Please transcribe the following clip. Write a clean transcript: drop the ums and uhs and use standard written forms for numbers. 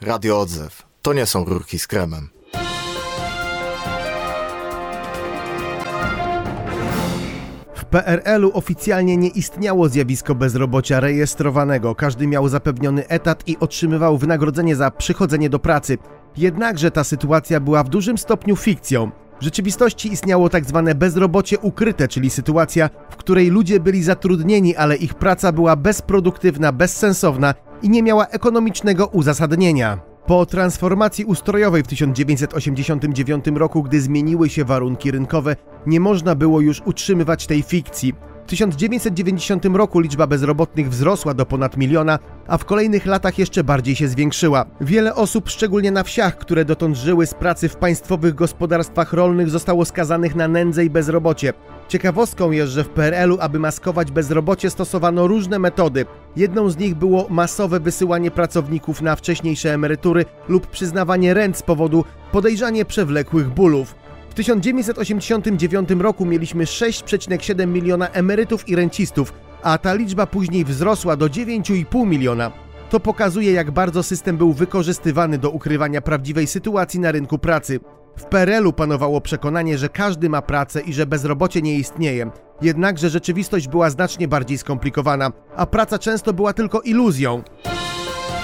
Radio Odzew. To nie są rurki z kremem. W PRL-u oficjalnie nie istniało zjawisko bezrobocia rejestrowanego. Każdy miał zapewniony etat i otrzymywał wynagrodzenie za przychodzenie do pracy. Jednakże ta sytuacja była w dużym stopniu fikcją. W rzeczywistości istniało tak zwane bezrobocie ukryte, czyli sytuacja, w której ludzie byli zatrudnieni, ale ich praca była bezproduktywna, bezsensowna i nie miała ekonomicznego uzasadnienia. Po transformacji ustrojowej w 1989 roku, gdy zmieniły się warunki rynkowe, nie można było już utrzymywać tej fikcji. W 1990 roku liczba bezrobotnych wzrosła do ponad 1 miliona, a w kolejnych latach jeszcze bardziej się zwiększyła. Wiele osób, szczególnie na wsiach, które dotąd żyły z pracy w państwowych gospodarstwach rolnych, zostało skazanych na nędzę i bezrobocie. Ciekawostką jest, że w PRL-u, aby maskować bezrobocie, stosowano różne metody. Jedną z nich było masowe wysyłanie pracowników na wcześniejsze emerytury lub przyznawanie rent z powodu podejrzanie przewlekłych bólów. W 1989 roku mieliśmy 6,7 miliona emerytów i rencistów, a ta liczba później wzrosła do 9,5 miliona. To pokazuje, jak bardzo system był wykorzystywany do ukrywania prawdziwej sytuacji na rynku pracy. W PRL-u panowało przekonanie, że każdy ma pracę i że bezrobocie nie istnieje. Jednakże rzeczywistość była znacznie bardziej skomplikowana, a praca często była tylko iluzją.